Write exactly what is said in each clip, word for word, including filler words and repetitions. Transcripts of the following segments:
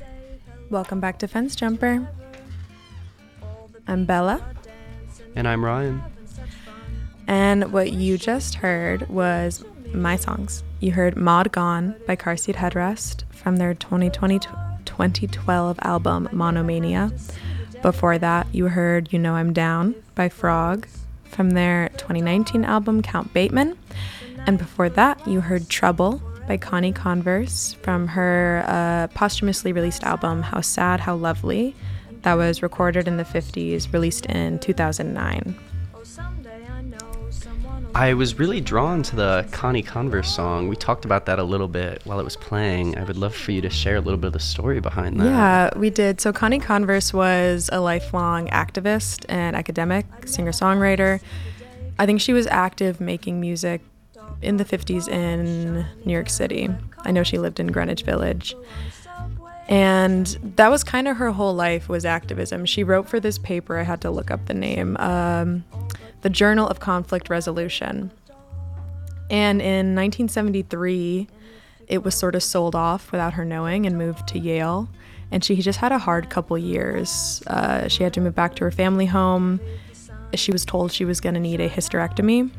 Welcome back to Fence Jumper. I'm Bella. And I'm Ryan. And what you just heard was my songs. You heard Maud Gone by Car Seat Headrest from their twenty twenty, twenty twelve album Monomania. Before that, you heard You Know I'm Down by Frog from their twenty nineteen album Count Bateman. And before that, you heard Trouble by Connie Converse from her uh, posthumously released album How Sad, How Lovely, that was recorded in the fifties, released in two thousand nine. I was really drawn to the Connie Converse song. We talked about that a little bit while it was playing. I would love for you to share a little bit of the story behind that. Yeah, we did. So Connie Converse was a lifelong activist and academic, singer-songwriter. I think she was active making music in the fifties in New York City. I know she lived in Greenwich Village. And that was kind of her whole life, was activism. She wrote for this paper, I had to look up the name, um, the Journal of Conflict Resolution. And in nineteen seventy-three, it was sort of sold off without her knowing and moved to Yale. And she just had a hard couple years. Uh, she had to move back to her family home. She was told she was going to need a hysterectomy.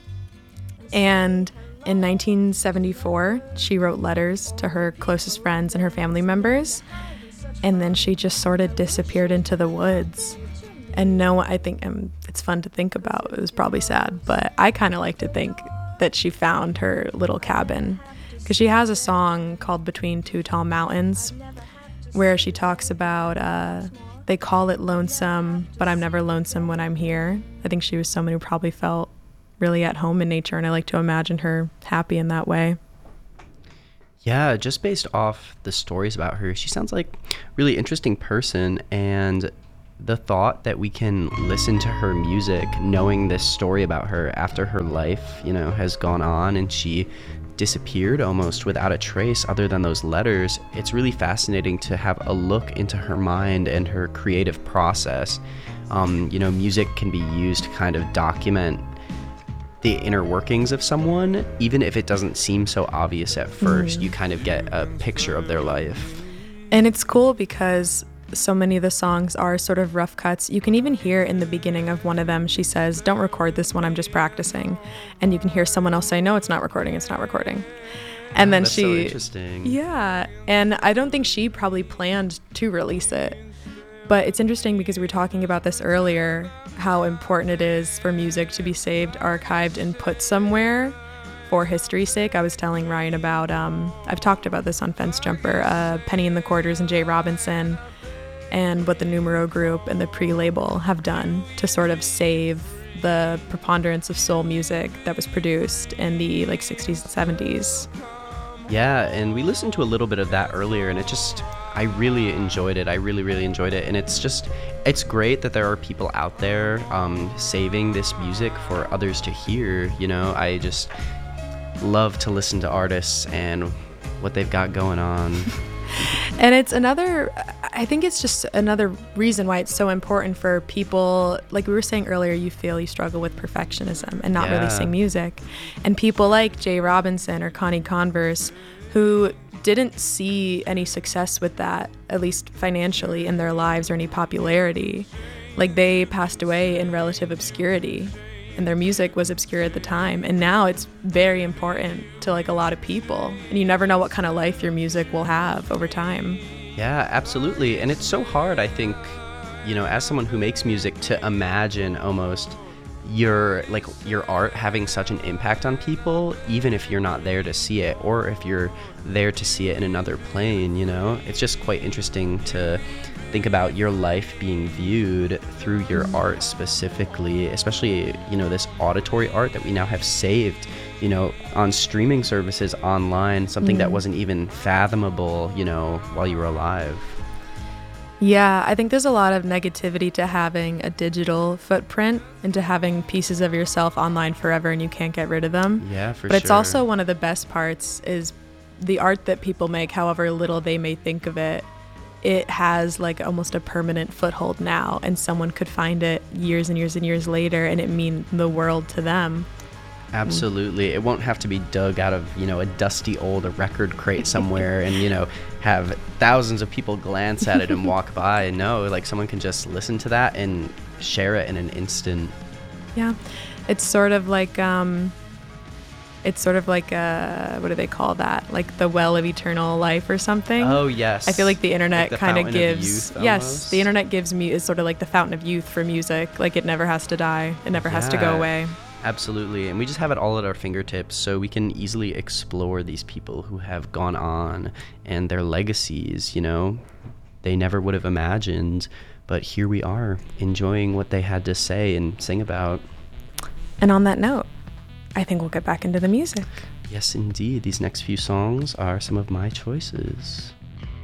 And in nineteen seventy-four, she wrote letters to her closest friends and her family members. And then she just sort of disappeared into the woods. And no, I think um, it's fun to think about. It was probably sad, but I kind of like to think that she found her little cabin. Because she has a song called Between Two Tall Mountains, where she talks about, uh, they call it lonesome, but I'm never lonesome when I'm here. I think she was someone who probably felt really at home in nature, and I like to imagine her happy in that way. Yeah, just based off the stories about her, she sounds like a really interesting person, and the thought that we can listen to her music knowing this story about her after her life, you know, has gone on and she disappeared almost without a trace other than those letters, it's really fascinating to have a look into her mind and her creative process. Um, you know, music can be used to kind of document the inner workings of someone, even if it doesn't seem so obvious at first. Mm. You kind of get a picture of their life. And it's cool because so many of the songs are sort of rough cuts. You can even hear in the beginning of one of them, she says, "Don't record this one, I'm just practicing." And you can hear someone else say, "No, it's not recording, it's not recording." And oh, then that's she... so interesting. Yeah, and I don't think she probably planned to release it. But it's interesting because we were talking about this earlier, how important it is for music to be saved, archived, and put somewhere for history's sake. I was telling Ryan about, um, I've talked about this on Fence Jumper, uh, Penny and the Quarters and Jay Robinson, and what the Numero Group and the Pre-Label have done to sort of save the preponderance of soul music that was produced in the like sixties and seventies. Yeah, and we listened to a little bit of that earlier, and it just, I really enjoyed it. I really, really enjoyed it. And it's just, it's great that there are people out there um, saving this music for others to hear. You know, I just love to listen to artists and what they've got going on. And it's another, I think it's just another reason why it's so important for people, like we were saying earlier, you feel you struggle with perfectionism and not yeah. releasing music. And people like Jay Robinson or Connie Converse, who didn't see any success with that, at least financially in their lives, or any popularity. Like they passed away in relative obscurity, and their music was obscure at the time. And now it's very important to like a lot of people. And you never know what kind of life your music will have over time. Yeah, absolutely. And it's so hard, I think, you know, as someone who makes music, to imagine almost your like your art having such an impact on people, even if you're not there to see it, or if you're there to see it in another plane. You know, it's just quite interesting to think about your life being viewed through your art specifically, especially, you know, this auditory art that we now have saved, you know, on streaming services online, something mm. that wasn't even fathomable, you know, while you were alive. Yeah, I think there's a lot of negativity to having a digital footprint and to having pieces of yourself online forever and you can't get rid of them. Yeah, for but sure. But it's also one of the best parts is the art that people make, however little they may think of it. It has like almost a permanent foothold now, and someone could find it years and years and years later and it mean the world to them. Absolutely. It won't have to be dug out of, you know, a dusty old record crate somewhere and, you know, have thousands of people glance at it and walk by. No, like someone can just listen to that and share it in an instant. Yeah. It's sort of like, um, it's sort of like, a, what do they call that? Like the well of eternal life or something. Oh, yes. I feel like the internet Like the kind of fountain of gives, youth yes, almost. the internet gives me, is sort of like the fountain of youth for music. Like it never has to die. It never has to go Yeah. away. Absolutely. And we just have it all at our fingertips, so we can easily explore these people who have gone on and their legacies, you know, they never would have imagined. But here we are, enjoying what they had to say and sing about. And on that note, I think we'll get back into the music. Yes, indeed. These next few songs are some of my choices.